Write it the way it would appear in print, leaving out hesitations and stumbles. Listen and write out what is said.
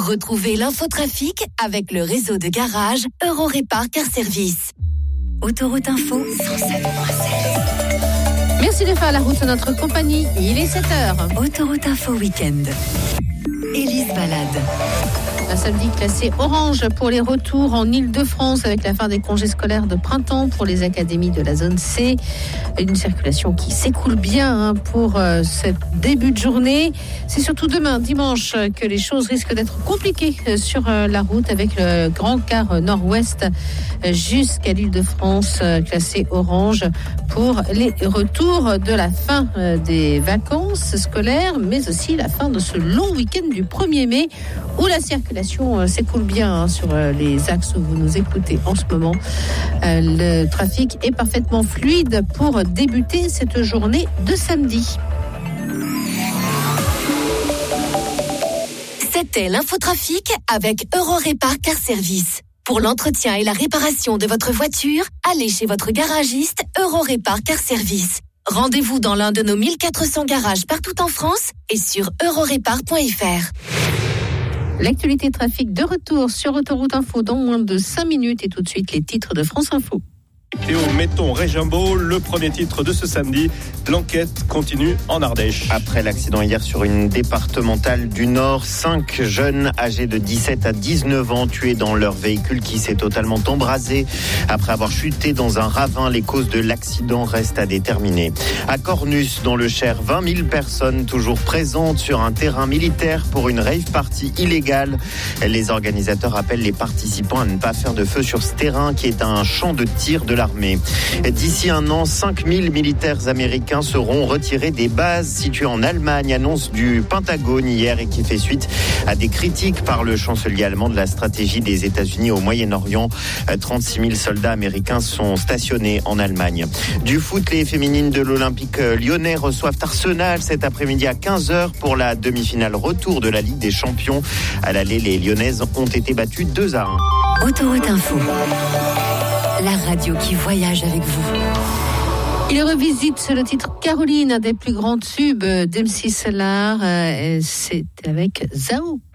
Retrouvez l'infotrafic avec le réseau de garages Eurorépar Car Service. Autoroute Info 107.7. Merci de faire la route de notre compagnie. Il est 7h. Autoroute Info Week-end. Élise Balade. Un samedi classé orange pour les retours en Île-de-France avec la fin des congés scolaires de printemps pour les académies de la zone C. Une circulation qui s'écoule bien pour ce début de journée. C'est surtout demain, dimanche, que les choses risquent d'être compliquées sur la route avec le grand quart nord-ouest jusqu'à l'Île-de-France classé orange pour les retours de la fin des vacances scolaires, mais aussi la fin de ce long week-end du 1er mai où la circulation s'écoule bien sur les axes où vous nous écoutez en ce moment. Le trafic est parfaitement fluide pour débuter cette journée de samedi. C'était l'infotrafic avec Eurorépar Car Service. Pour l'entretien et la réparation de votre voiture, allez chez votre garagiste Eurorépar Car Service. Rendez-vous dans l'un de nos 1400 garages partout en France et sur eurorépar.fr. L'actualité trafic de retour sur Autoroute Info dans moins de 5 minutes et tout de suite les titres de France Info. Et au Metton Régimbault, le premier titre de ce samedi, l'enquête continue en Ardèche. Après l'accident hier sur une départementale du Nord, 5 jeunes âgés de 17 à 19 ans tués dans leur véhicule qui s'est totalement embrasé. Après avoir chuté dans un ravin, les causes de l'accident restent à déterminer. À Cornus, dans le Cher, 20 000 personnes toujours présentes sur un terrain militaire pour une rave party illégale. Les organisateurs appellent les participants à ne pas faire de feu sur ce terrain qui est un champ de tir de l'armée. D'ici un an, 5 000 militaires américains seront retirés des bases situées en Allemagne, annonce du Pentagone hier et qui fait suite à des critiques par le chancelier allemand de la stratégie des États-Unis au Moyen-Orient. 36 000 soldats américains sont stationnés en Allemagne. Du foot, les féminines de l'Olympique lyonnais reçoivent Arsenal cet après-midi à 15h pour la demi-finale retour de la Ligue des Champions. À l'aller, les Lyonnaises ont été battues 2-1. Autoroute Info. La radio qui voyage avec vous. Il revisite le titre Caroline, un des plus grands tubes d'MC Solar. C'est avec Zao.